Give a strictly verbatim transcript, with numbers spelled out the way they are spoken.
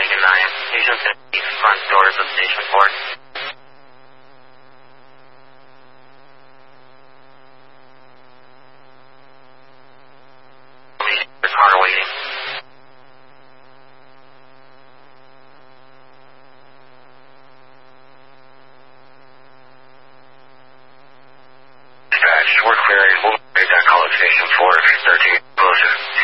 Wagon nine. Station fifty, front doors of Station four. Car waiting. Dispatch, we're clearing. We'll make that call at Station four if you're thirteen closer.